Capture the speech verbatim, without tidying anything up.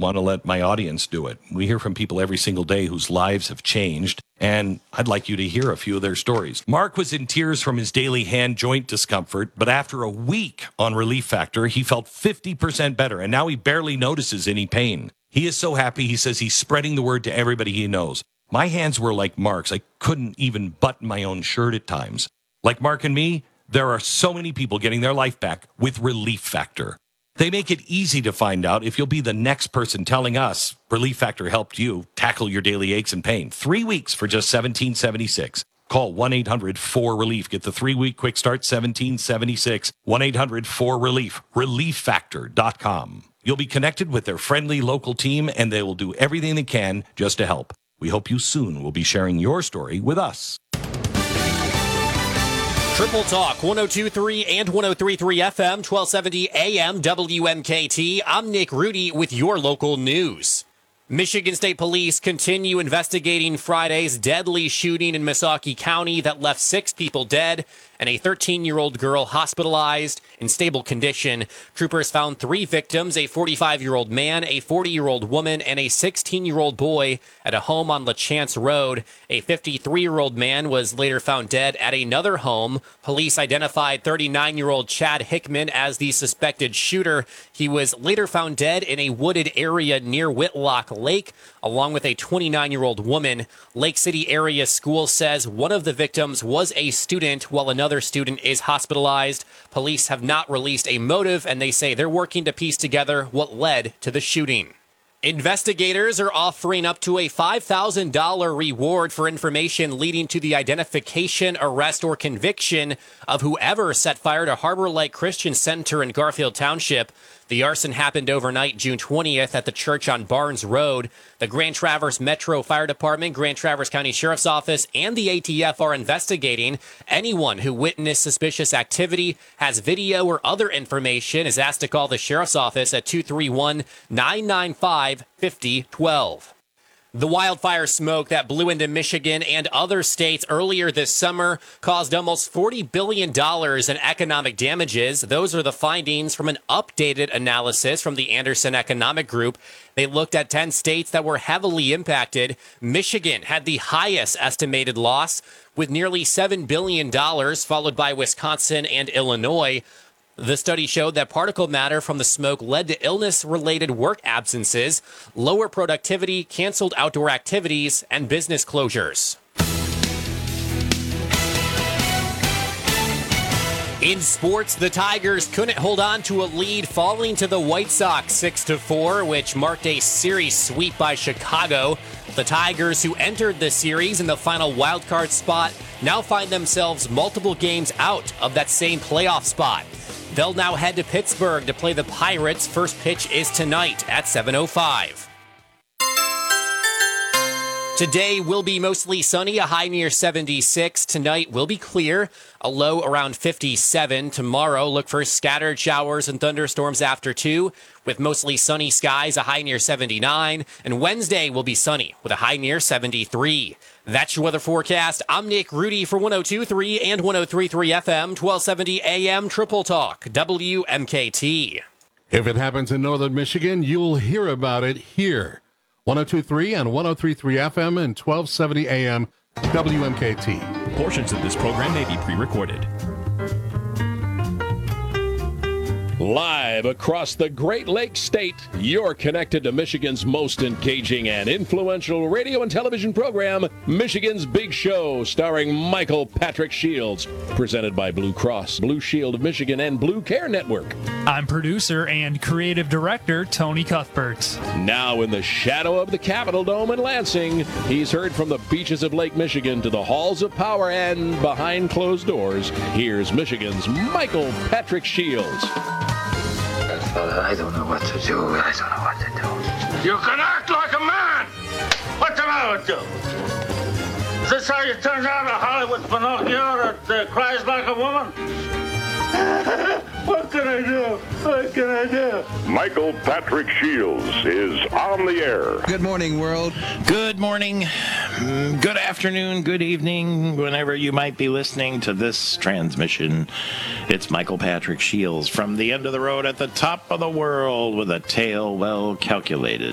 want to let my audience do it. We hear from people every single day whose lives have changed, and I'd like you to hear a few of their stories. Mark was in tears from his daily hand joint discomfort, but after a week on Relief Factor, he felt fifty percent better, and now he barely notices any pain. He is so happy, he says he's spreading the word to everybody he knows. My hands were like Mark's. I couldn't even button my own shirt at times. Like Mark and me, there are so many people getting their life back with Relief Factor. They make it easy to find out if you'll be the next person telling us Relief Factor helped you tackle your daily aches and pain. Three weeks for just seventeen seventy-six. Call one eight hundred four relief. Get the three-week quick start, seventeen seventy-six. one eight hundred four relief. relief factor dot com. You'll be connected with their friendly local team, and they will do everything they can just to help. We hope you soon will be sharing your story with us. Triple Talk, one oh two point three and one oh three point three F M, twelve seventy A M, W M K T. I'm Nick Rudy with your local news. Michigan State Police continue investigating Friday's deadly shooting in Missaukee County that left six people dead and a thirteen-year-old girl hospitalized in stable condition. Troopers found three victims, a forty-five-year-old man, a forty-year-old woman, and a sixteen-year-old boy at a home on LaChance Road. A fifty-three-year-old man was later found dead at another home. Police identified thirty-nine-year-old Chad Hickman as the suspected shooter. He was later found dead in a wooded area near Whitlock Lake, along with a twenty-nine-year-old woman. Lake City Area School says one of the victims was a student, while another student is hospitalized. Police have not released a motive, and they say they're working to piece together what led to the shooting. Investigators are offering up to a five thousand dollars reward for information leading to the identification, arrest, or conviction of whoever set fire to Harbor Light Christian Center in Garfield Township. The arson happened overnight, June twentieth, at the church on Barnes Road. The Grand Traverse Metro Fire Department, Grand Traverse County Sheriff's Office, and the A T F are investigating. Anyone who witnessed suspicious activity, has video or other information, is asked to call the Sheriff's Office at two three one, nine nine five, five oh one two. The wildfire smoke that blew into Michigan and other states earlier this summer caused almost forty billion dollars in economic damages. Those are the findings from an updated analysis from the Anderson Economic Group. They looked at ten states that were heavily impacted. Michigan had the highest estimated loss with nearly seven billion dollars, followed by Wisconsin and Illinois. The study showed that particle matter from the smoke led to illness-related work absences, lower productivity, canceled outdoor activities, and business closures. In sports, the Tigers couldn't hold on to a lead, falling to the White Sox six to four, which marked a series sweep by Chicago. The Tigers, who entered the series in the final wildcard spot, now find themselves multiple games out of that same playoff spot. They'll now head to Pittsburgh to play the Pirates. First pitch is tonight at seven oh five. Today will be mostly sunny, a high near seventy-six. Tonight will be clear, a low around fifty-seven. Tomorrow, look for scattered showers and thunderstorms after two, with mostly sunny skies, a high near seventy-nine. And Wednesday will be sunny, with a high near seventy-three. That's your weather forecast. I'm Nick Rudy for one oh two point three and one oh three point three F M, twelve seventy A M, Triple Talk, W M K T. If it happens in northern Michigan, you'll hear about it here. one oh two point three and one oh three point three F M and twelve seventy A M, W M K T. Portions of this program may be pre-recorded. Live across the Great Lakes State, you're connected to Michigan's most engaging and influential radio and television program, Michigan's Big Show, starring Michael Patrick Shields. Presented by Blue Cross, Blue Shield of Michigan, and Blue Care Network. I'm producer and creative director Tony Cuthbert. Now in the shadow of the Capitol Dome in Lansing, he's heard from the beaches of Lake Michigan to the halls of power and behind closed doors. Here's Michigan's Michael Patrick Shields. I don't know what to do. I don't know what to do. You can act like a man! What's the matter with you? Is this how you turn out a Hollywood Pinocchio that uh, cries like a woman? What can I do? What can I do? Michael Patrick Shields is on the air. Good morning, world. Good morning, good afternoon, good evening, whenever you might be listening to this transmission. It's Michael Patrick Shields from the end of the road at the top of the world with a tale well calculated